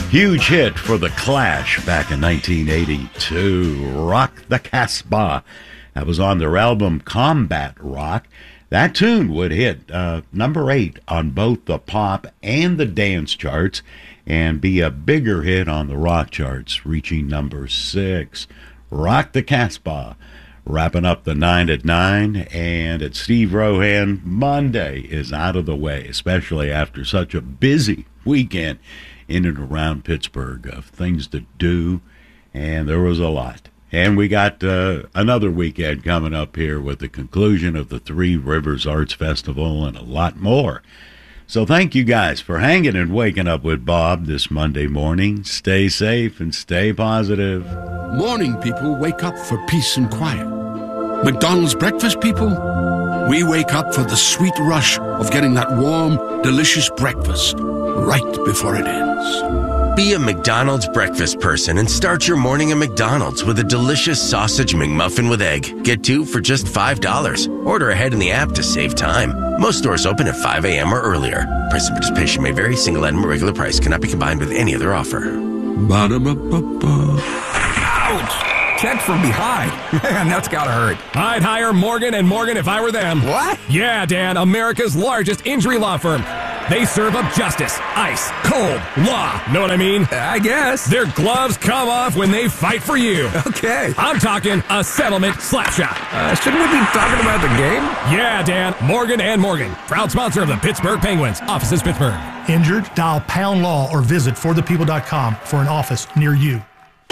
Huge hit for The Clash back in 1982. Rock the Casbah. That was on their album Combat Rock. That tune would hit number 8 on both the pop and the dance charts and be a bigger hit on the rock charts, reaching number 6. Rock the Casbah. Wrapping up the 9 at 9, and at Steve Rohan, Monday is out of the way, especially after such a busy weekend in and around Pittsburgh of things to do, and there was a lot. And we got another weekend coming up here with the conclusion of the Three Rivers Arts Festival and a lot more. So thank you guys for hanging and waking up with Bob this Monday morning. Stay safe and stay positive. Morning people wake up for peace and quiet. McDonald's breakfast people, we wake up for the sweet rush of getting that warm, delicious breakfast right before it ends. Be a McDonald's breakfast person and start your morning at McDonald's with a delicious sausage McMuffin with egg. Get 2 for just $5. Order ahead in the app to save time. Most stores open at 5 a.m. or earlier. Price and participation may vary. Single item or regular price cannot be combined with any other offer. Ba-da-ba-ba-ba. Ouch! Check from behind. Man, that's gotta hurt. I'd hire Morgan & Morgan if I were them. What? Yeah, Dan, America's largest injury law firm. They serve up justice, ice, cold, law. Know what I mean? I guess. Their gloves come off when they fight for you. Okay. I'm talking a settlement slap shot. Shouldn't we be talking about the game? Yeah, Dan, Morgan & Morgan. Proud sponsor of the Pittsburgh Penguins. Offices Pittsburgh. Injured? Dial pound law or visit forthepeople.com for an office near you.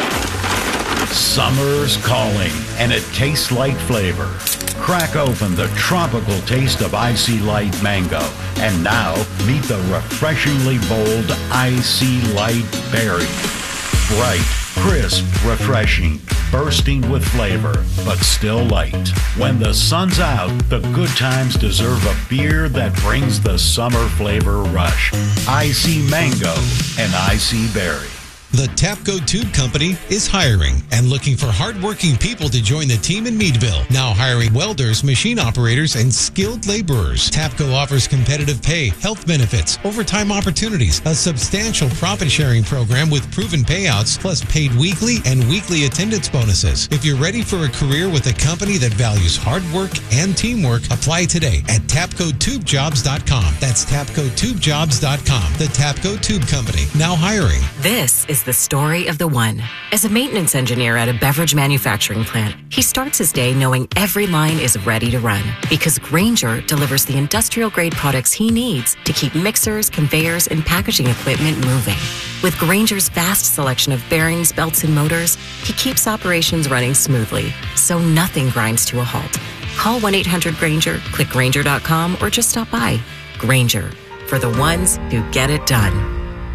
Summer's calling, and it tastes like flavor. Crack open the tropical taste of Icy Light Mango, and now meet the refreshingly bold Icy Light Berry. Bright, crisp, refreshing, bursting with flavor, but still light. When the sun's out, the good times deserve a beer that brings the summer flavor rush. Icy Mango and Icy Berry. The Tapco Tube Company is hiring and looking for hardworking people to join the team in Meadville. Now hiring welders, machine operators, and skilled laborers. Tapco offers competitive pay, health benefits, overtime opportunities, a substantial profit sharing program with proven payouts, plus paid weekly and weekly attendance bonuses. If you're ready for a career with a company that values hard work and teamwork, apply today at TapcoTubeJobs.com. That's TapcoTubeJobs.com. The Tapco Tube Company, now hiring. This is the story of the one. As a maintenance engineer at a beverage manufacturing plant, he starts his day knowing every line is ready to run because Grainger delivers the industrial-grade products he needs to keep mixers, conveyors, and packaging equipment moving. With Grainger's vast selection of bearings, belts, and motors, he keeps operations running smoothly, so nothing grinds to a halt. Call 1-800-GRAINGER, click Grainger.com, or just stop by. Grainger, for the ones who get it done.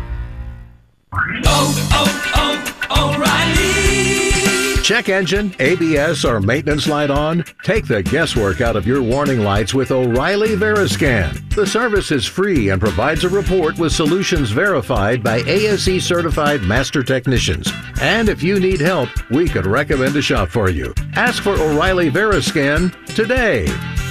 O'Reilly. Check engine, ABS, or maintenance light on? Take the guesswork out of your warning lights with O'Reilly Veriscan. The service is free and provides a report with solutions verified by ASE certified master technicians. And if you need help, we could recommend a shop for you. Ask for O'Reilly Veriscan today.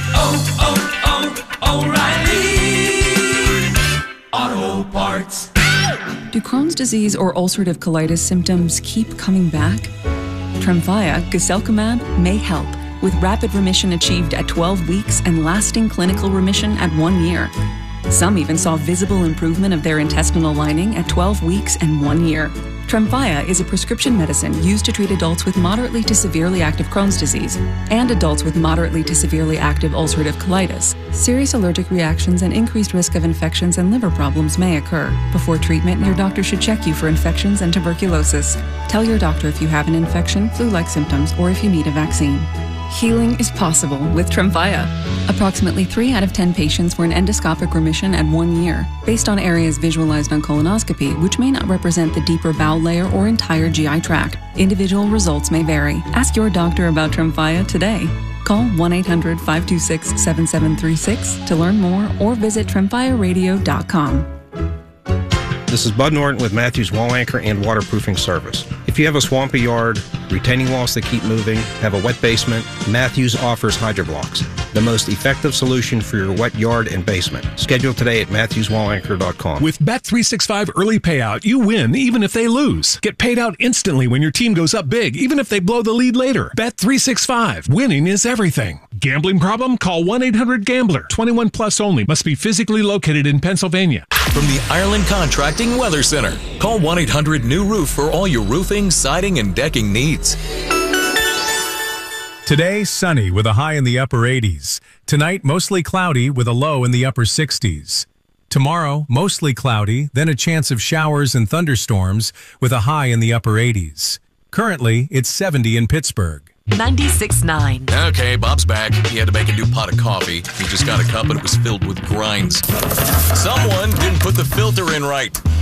O'Reilly Auto Parts. Do Crohn's disease or ulcerative colitis symptoms keep coming back? Tremfya, guselkumab, may help, with rapid remission achieved at 12 weeks and lasting clinical remission at 1 year. Some even saw visible improvement of their intestinal lining at 12 weeks and 1 year. Tremfya is a prescription medicine used to treat adults with moderately to severely active Crohn's disease and adults with moderately to severely active ulcerative colitis. Serious allergic reactions and increased risk of infections and liver problems may occur. Before treatment, your doctor should check you for infections and tuberculosis. Tell your doctor if you have an infection, flu-like symptoms, or if you need a vaccine. Healing is possible with Tremfya. Approximately 3 out of 10 patients were in endoscopic remission at 1 year, based on areas visualized on colonoscopy, which may not represent the deeper bowel layer or entire GI tract. Individual results may vary. Ask your doctor about Tremfya today. Call 1-800-526-7736 to learn more or visit TremfyaRadio.com. This is Bud Norton with Matthews Wall Anchor and Waterproofing Service. If you have a swampy yard, retaining walls that keep moving, have a wet basement, Matthews offers HydroBlocks. the most effective solution for your wet yard and basement. Schedule today at MatthewsWallAnchor.com. With Bet365 early payout, you win even if they lose. Get paid out instantly when your team goes up big, even if they blow the lead later. Bet365. Winning is everything. Gambling problem? Call 1-800-GAMBLER. 21 plus only. Must be physically located in Pennsylvania. From the Ireland Contracting Weather Center. Call 1-800-NEW-ROOF for all your roofing, siding, and decking needs. Today, sunny with a high in the upper 80s. Tonight, mostly cloudy with a low in the upper 60s. Tomorrow, mostly cloudy, then a chance of showers and thunderstorms with a high in the upper 80s. Currently, it's 70 in Pittsburgh. 96.9. Okay, Bob's back. He had to make a new pot of coffee. He just got a cup and it was filled with grinds. Someone didn't put the filter in right.